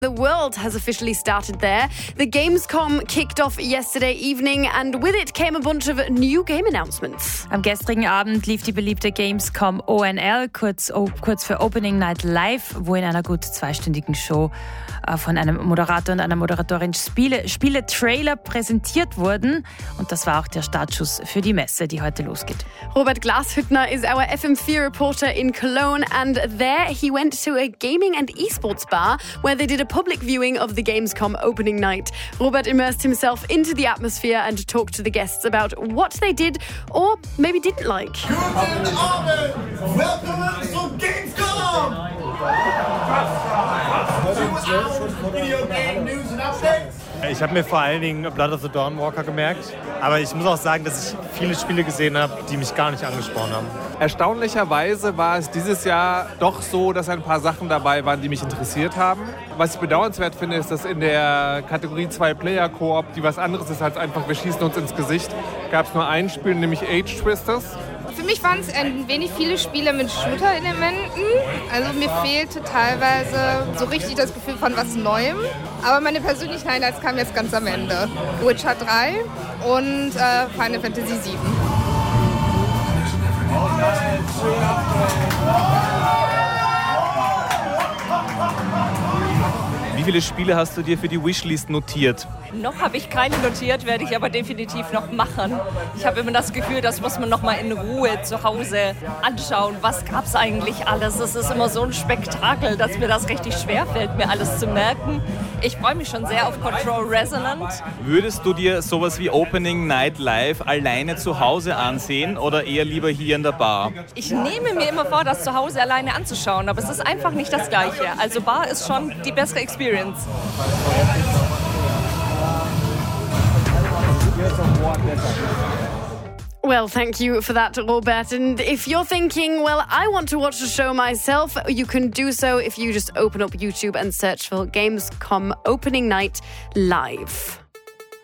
The world has officially started there. The Gamescom kicked off yesterday evening and with it came a bunch of new game announcements. Am gestrigen Abend lief die beliebte Gamescom ONL, kurz für Opening Night Live, wo in einer gut zweistündigen Show von einem Moderator und einer Moderatorin Spiele-Trailer präsentiert wurden. Und das war auch der Startschuss für die Messe, die heute losgeht. Robert Glashüttner is our FM4 reporter in Cologne and there he went to a gaming and esports bar where they did a public viewing of the Gamescom opening night. Robert immersed himself into the atmosphere and talked to the guests about what they did or maybe didn't like. Guten Abend! Willkommen zu Gamescom! Video game news and updates. Ich habe mir vor allen Dingen Blood of the Dawnwalker gemerkt. Aber ich muss auch sagen, dass ich viele Spiele gesehen habe, die mich gar nicht angesprochen haben. Erstaunlicherweise war es dieses Jahr doch so, dass ein paar Sachen dabei waren, die mich interessiert haben. Was ich bedauernswert finde, ist, dass in der Kategorie 2-Player-Koop, die was anderes ist als einfach wir schießen uns ins Gesicht, gab es nur ein Spiel, nämlich Age Twisters. Für mich waren es ein wenig viele Spiele mit Shooter-Elementen. Also mir fehlte teilweise so richtig das Gefühl von was Neuem. Aber meine persönlichen Highlights kamen jetzt ganz am Ende. Witcher 3 und Final Fantasy 7. Wie viele Spiele hast du dir für die Wishlist notiert? Noch habe ich keine notiert, werde ich aber definitiv noch machen. Ich habe immer das Gefühl, das muss man noch mal in Ruhe zu Hause anschauen. Was gab es eigentlich alles? Es ist immer so ein Spektakel, dass mir das richtig schwerfällt, mir alles zu merken. Ich freue mich schon sehr auf Control Resonant. Würdest du dir sowas wie Opening Night Live alleine zu Hause ansehen oder eher lieber hier in der Bar? Ich nehme mir immer vor, das zu Hause alleine anzuschauen, aber es ist einfach nicht das Gleiche. Also Bar ist schon die bessere Experience. Well, thank you for that, Robert. And if you're thinking, well, I want to watch the show myself, you can do so if you just open up YouTube and search for Gamescom Opening Night Live.